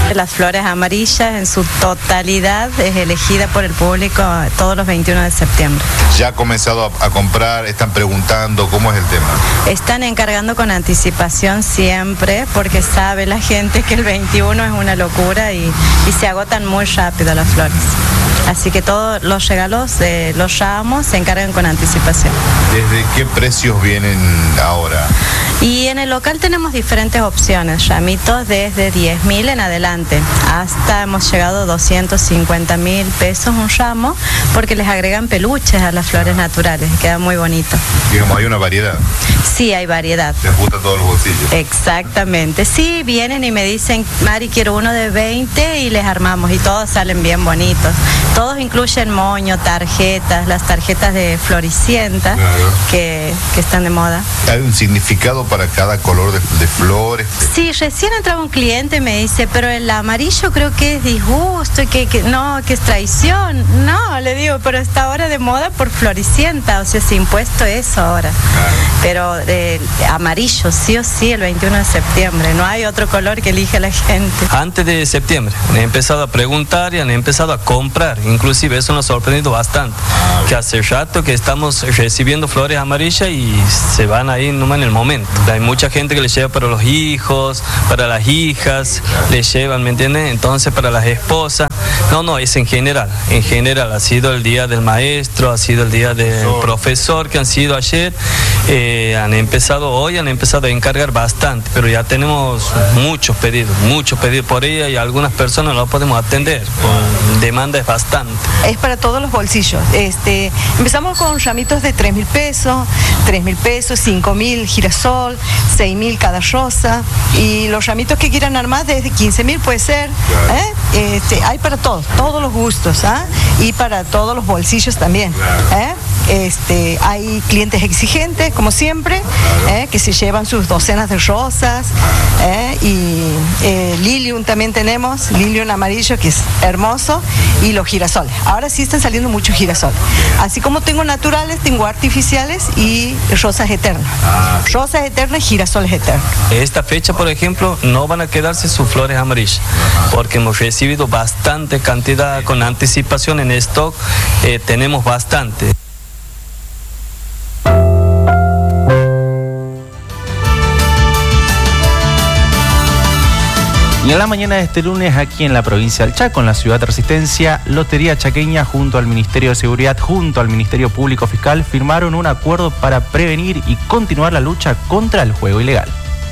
Las flores amarillas en su totalidad es elegida por el público todos los 21 de septiembre. ¿Ya ha comenzado a comprar? ¿Están preguntando? ¿Cómo es el tema? Están encargando con anticipación siempre porque sabe la gente que el 21 es una locura y se agotan muy rápido las flores. Así que todos los regalos, los ramos, se encargan con anticipación. ¿Desde qué precios vienen ahora? Y en el local tenemos diferentes opciones, ramitos desde 10.000 en adelante, hasta hemos llegado a 250.000 pesos un ramo, porque les agregan peluches a las flores naturales, queda muy bonito. Digamos, ¿hay una variedad? Sí, hay variedad. ¿Se ajusta todos los bolsillos? Exactamente, sí, vienen y me dicen, Mari, quiero uno de 20 y les armamos, y todos salen bien bonitos. Todos incluyen moño, tarjetas, las tarjetas de Floricienta, claro, que están de moda. ¿Hay un significado para cada color de flores? Sí, recién entraba un cliente y me dice, pero el amarillo creo que es disgusto, y que es traición. No, le digo, pero está ahora de moda por Floricienta, o sea, se ha impuesto eso ahora. Claro. Pero amarillo, sí o sí, el 21 de septiembre, no hay otro color que elija la gente. Antes de septiembre han empezado a preguntar y han empezado a comprar, inclusive eso nos ha sorprendido bastante, que hace rato que estamos recibiendo flores amarillas y se van ahí nomás en el momento. Hay mucha gente que le lleva para los hijos, para las hijas, le llevan, ¿me entiendes? Entonces para las esposas, no, es en general, ha sido el día del maestro, ha sido el día del profesor que han sido ayer, han empezado a encargar bastante, pero ya tenemos muchos pedidos por ella y algunas personas no podemos atender, demanda es bastante. Es para todos los bolsillos. Empezamos con ramitos de 3.000 pesos, 5.000 girasol, 6.000 cada rosa, y los ramitos que quieran armar desde 15.000 puede ser. Hay para todos los gustos, y para todos los bolsillos también. Hay clientes exigentes, como siempre, que se llevan sus docenas de rosas, y lilium también tenemos, lilium amarillo que es hermoso, y los girasoles. Ahora sí están saliendo muchos girasoles. Así como tengo naturales, tengo artificiales y rosas eternas. Rosas eternas y girasoles eternos. Esta fecha, por ejemplo, no van a quedarse sus flores amarillas, porque hemos recibido bastante cantidad con anticipación en stock, tenemos bastante. Y en la mañana de este lunes, aquí en la provincia del Chaco, en la ciudad de Resistencia, Lotería Chaqueña junto al Ministerio de Seguridad, junto al Ministerio Público Fiscal, firmaron un acuerdo para prevenir y continuar la lucha contra el juego ilegal.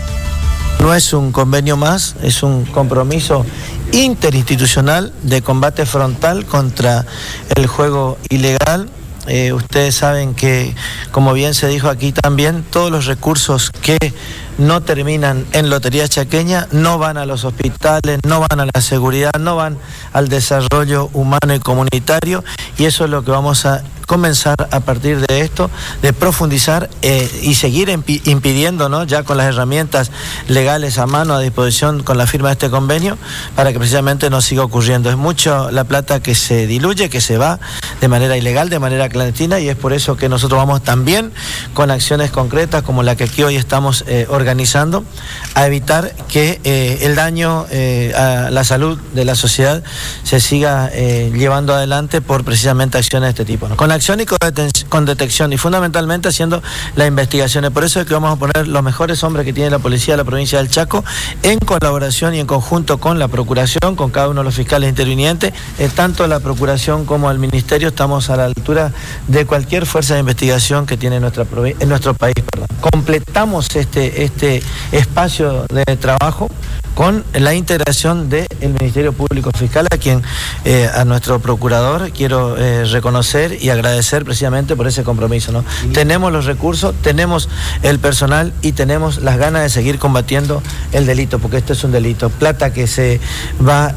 No es un convenio más, es un compromiso interinstitucional de combate frontal contra el juego ilegal. Ustedes saben que, como bien se dijo aquí también, todos los recursos que no terminan en Lotería Chaqueña no van a los hospitales, no van a la seguridad, no van al desarrollo humano y comunitario, y eso es lo que vamos a comenzar a partir de esto, de profundizar y seguir impidiendo, ¿no?, ya con las herramientas legales a mano, a disposición con la firma de este convenio, para que precisamente no siga ocurriendo. Es mucho la plata que se diluye, que se va de manera ilegal, de manera clandestina, y es por eso que nosotros vamos también con acciones concretas como la que aquí hoy estamos organizando, a evitar que el daño a la salud de la sociedad se siga llevando adelante por precisamente acciones de este tipo, ¿no? Con acción y con detección, y fundamentalmente haciendo las investigaciones. Por eso es que vamos a poner los mejores hombres que tiene la policía de la provincia del Chaco, en colaboración y en conjunto con la Procuración, con cada uno de los fiscales intervinientes, tanto la Procuración como el Ministerio. Estamos a la altura de cualquier fuerza de investigación que tiene en nuestro país. Completamos este espacio de trabajo con la integración del Ministerio Público Fiscal, a quien, a nuestro procurador, quiero reconocer y agradecer precisamente por ese compromiso, ¿no? Tenemos los recursos, tenemos el personal y tenemos las ganas de seguir combatiendo el delito, porque esto es un delito. Plata que se va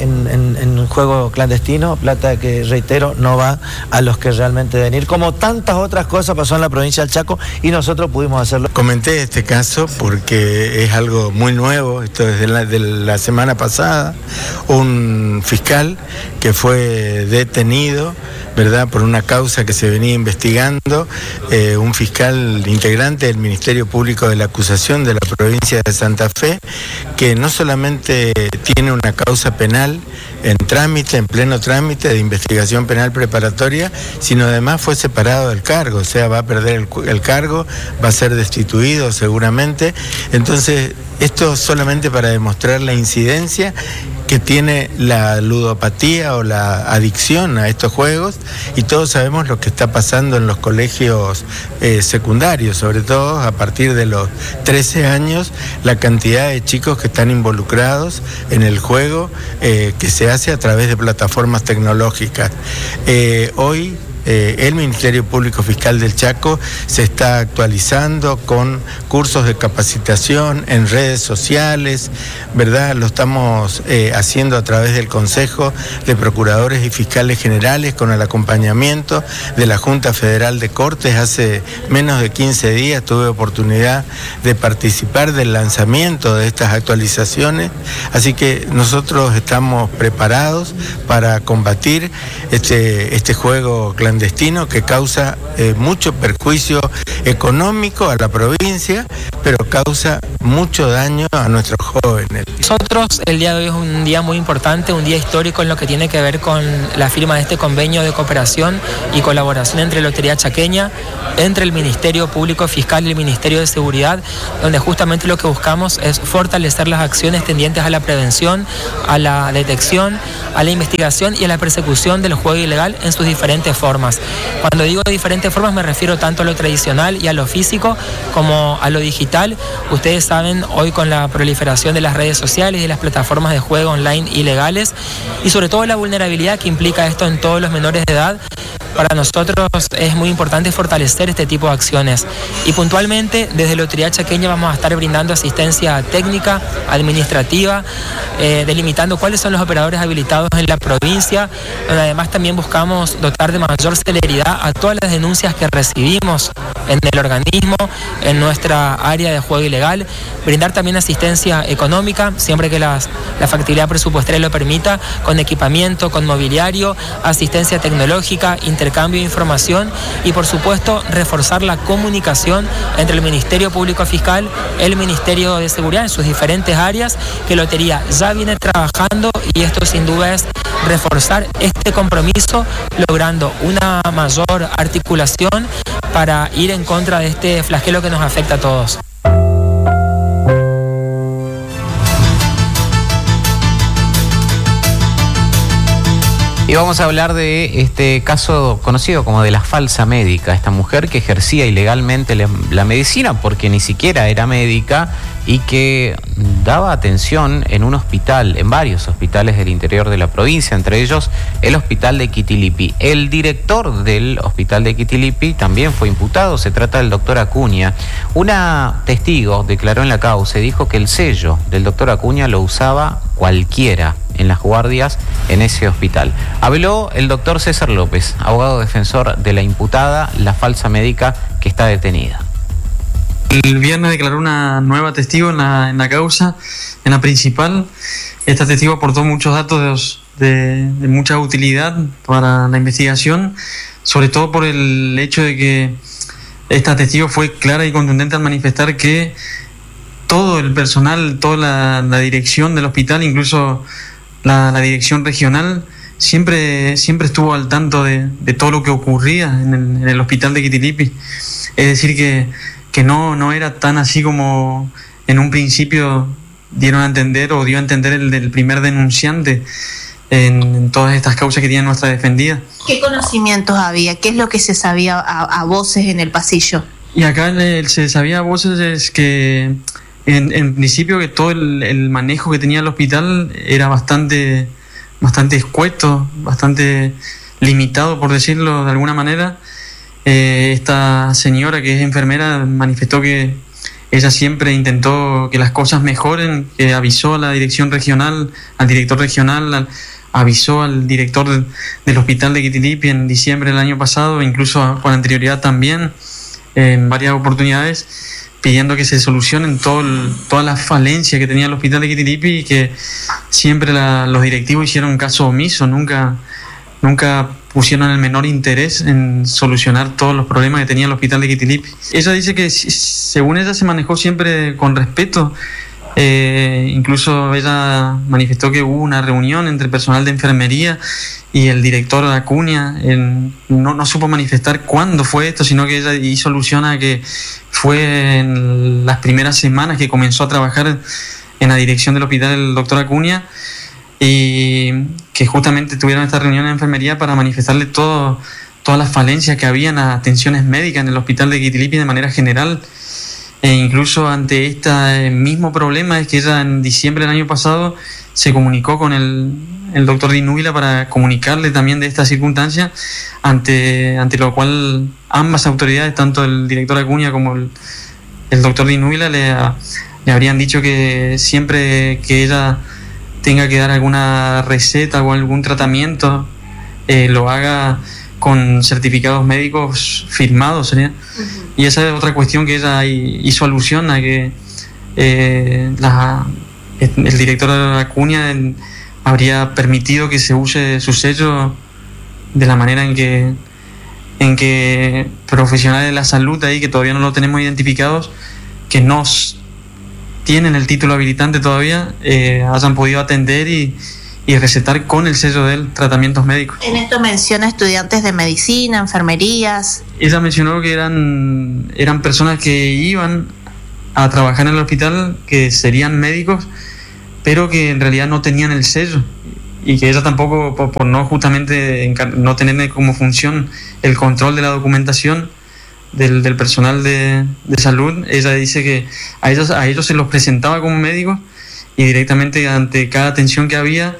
en juego clandestino, plata que, reitero, no va a los que realmente deben ir, como tantas otras cosas pasó en la provincia del Chaco y nosotros pudimos hacerlo. Comenté este caso porque es algo muy nuevo, esto es de de la semana pasada, un fiscal que fue detenido, ¿verdad?, por una causa que se venía investigando, un fiscal integrante del Ministerio Público de la Acusación de la provincia de Santa Fe, que no solamente tiene una causa penal en pleno trámite de investigación penal preparatoria, sino además fue separado del cargo, o sea, va a perder el cargo, va a ser destituido seguramente. Entonces, esto solamente para demostrar la incidencia que tiene la ludopatía o la adicción a estos juegos, y todos sabemos lo que está pasando en los colegios secundarios, sobre todo a partir de los 13 años, la cantidad de chicos que están involucrados en el juego que se hace a través de plataformas tecnológicas. Hoy el Ministerio Público Fiscal del Chaco se está actualizando con cursos de capacitación en redes sociales, ¿verdad? Lo estamos haciendo a través del Consejo de Procuradores y Fiscales Generales con el acompañamiento de la Junta Federal de Cortes. Hace menos de 15 días tuve oportunidad de participar del lanzamiento de estas actualizaciones, así que nosotros estamos preparados para combatir este juego clandestino que causa mucho perjuicio económico a la provincia, pero causa mucho daño a nuestros jóvenes. Nosotros, el día de hoy es un día muy importante, un día histórico en lo que tiene que ver con la firma de este convenio de cooperación y colaboración entre Lotería Chaqueña, entre el Ministerio Público Fiscal y el Ministerio de Seguridad, donde justamente lo que buscamos es fortalecer las acciones tendientes a la prevención, a la detección, a la investigación y a la persecución del juego ilegal en sus diferentes formas. Cuando digo diferentes formas me refiero tanto a lo tradicional y a lo físico como a lo digital. Ustedes saben, hoy con la proliferación de las redes sociales y de las plataformas de juego online ilegales, y sobre todo la vulnerabilidad que implica esto en todos los menores de edad, para nosotros es muy importante fortalecer este tipo de acciones. Y puntualmente, desde Lotería Chaqueña vamos a estar brindando asistencia técnica, administrativa, delimitando cuáles son los operadores habilitados en la provincia, donde además también buscamos dotar de mayor celeridad a todas las denuncias que recibimos en el organismo, en nuestra área de juego ilegal, brindar también asistencia económica, siempre que la factibilidad presupuestaria lo permita, con equipamiento, con mobiliario, asistencia tecnológica, intercambio de información y, por supuesto, reforzar la comunicación entre el Ministerio Público Fiscal, el Ministerio de Seguridad en sus diferentes áreas, que Lotería ya viene trabajando, y esto sin duda es reforzar este compromiso, logrando una mayor articulación para ir en contra de este flagelo que nos afecta a todos. Y vamos a hablar de este caso conocido como de la falsa médica, esta mujer que ejercía ilegalmente la medicina porque ni siquiera era médica y que daba atención en un hospital, en varios hospitales del interior de la provincia, entre ellos el hospital de Quitilipi. El director del hospital de Quitilipi también fue imputado, se trata del doctor Acuña. Una testigo declaró en la causa y dijo que el sello del doctor Acuña lo usaba cualquiera en las guardias en ese hospital. Habló el doctor César López, abogado defensor de la imputada, la falsa médica que está detenida. El viernes declaró una nueva testigo en la causa, en la principal. Esta testigo aportó muchos datos de mucha utilidad para la investigación, sobre todo por el hecho de que esta testigo fue clara y contundente al manifestar que todo el personal, toda la dirección del hospital, incluso la dirección regional, siempre estuvo al tanto de todo lo que ocurría en el hospital de Quitilipi. Es decir, que no era tan así como en un principio dieron a entender o dio a entender el primer denunciante en todas estas causas que tiene nuestra defendida. ¿Qué conocimientos había? ¿Qué es lo que se sabía a voces en el pasillo? Y acá se sabía a voces es que en principio que todo el manejo que tenía el hospital era bastante escueto, bastante limitado, por decirlo de alguna manera. Esta señora que es enfermera manifestó que ella siempre intentó que las cosas mejoren, que avisó a la dirección regional, al director regional, avisó al director del hospital de Quitilipi en diciembre del año pasado, incluso con anterioridad también, en varias oportunidades, pidiendo que se solucionen todas las falencias que tenía el hospital de Quitilipi, y que siempre los directivos hicieron caso omiso, nunca pusieron el menor interés en solucionar todos los problemas que tenía el hospital de Quitilipi. Ella dice que según ella se manejó siempre con respeto. Incluso ella manifestó que hubo una reunión entre el personal de enfermería y el director de Acuña. No supo manifestar cuándo fue esto, sino que ella hizo alusión a que fue en las primeras semanas que comenzó a trabajar en la dirección del hospital el doctor Acuña, y que justamente tuvieron esta reunión en enfermería para manifestarle todas las falencias que había en las atenciones médicas en el hospital de Quitilipi de manera general. E incluso ante este mismo problema es que ella en diciembre del año pasado se comunicó con el doctor Di Núbila para comunicarle también de esta circunstancia, ante lo cual ambas autoridades, tanto el director Acuña como el doctor Di Núbila, le habrían dicho que siempre que ella tenga que dar alguna receta o algún tratamiento, lo haga con certificados médicos firmados, ¿sería? Y esa es otra cuestión que ella hizo alusión a que el director Acuña habría permitido que se use su sello de la manera en que profesionales de la salud ahí, que todavía no lo tenemos identificados, que no tienen el título habilitante todavía, hayan podido atender y recetar con el sello de él tratamientos médicos. En esto menciona estudiantes de medicina, enfermerías. Ella mencionó que eran personas que iban a trabajar en el hospital, que serían médicos, pero que en realidad no tenían el sello, y que ella tampoco, por no justamente no tener como función el control de la documentación del personal de salud, ella dice que a ellos se los presentaba como médicos, y directamente ante cada atención que había,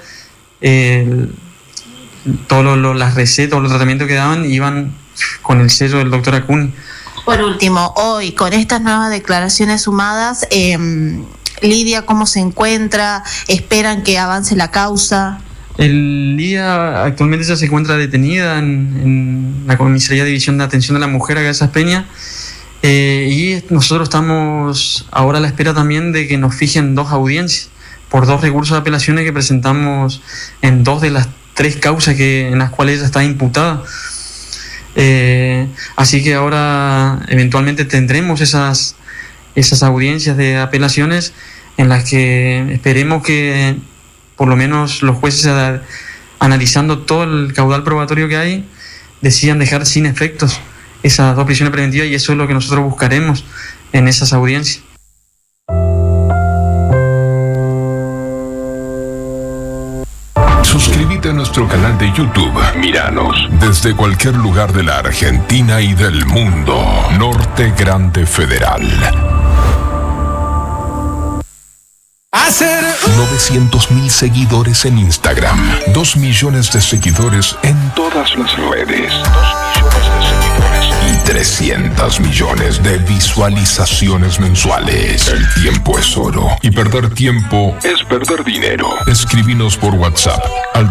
todas las recetas o los tratamientos que daban iban con el sello del doctor Acuña. Por último, hoy con estas nuevas declaraciones sumadas, Lidia, ¿cómo se encuentra? ¿Esperan que avance la causa? Lidia actualmente ya se encuentra detenida en la Comisaría de División de Atención de la Mujer acá de Casas Peña, y nosotros estamos ahora a la espera también de que nos fijen 2 audiencias por 2 recursos de apelaciones que presentamos en 2 de las 3 causas en las cuales ella está imputada. Así que ahora eventualmente tendremos esas audiencias de apelaciones en las que esperemos que por lo menos los jueces, analizando todo el caudal probatorio que hay, decidan dejar sin efectos esas 2 prisiones preventivas, y eso es lo que nosotros buscaremos en esas audiencias. Suscríbete a nuestro canal de YouTube. Míranos desde cualquier lugar de la Argentina y del mundo. Norte Grande Federal. 900.000 seguidores en Instagram. 2 millones de seguidores en todas las redes. 2 millones de seguidores y 300 millones de visualizaciones mensuales. El tiempo es oro, y perder tiempo es perder dinero. Escribinos por WhatsApp al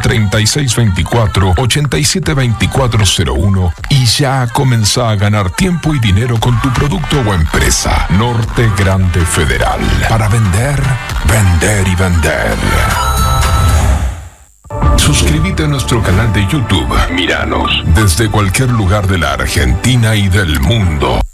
3624-872401 y ya comenzá a ganar tiempo y dinero con tu producto o empresa. Norte Grande Federal. Para vender, vender y vender. Suscríbete a nuestro canal de YouTube. Míranos desde cualquier lugar de la Argentina y del mundo.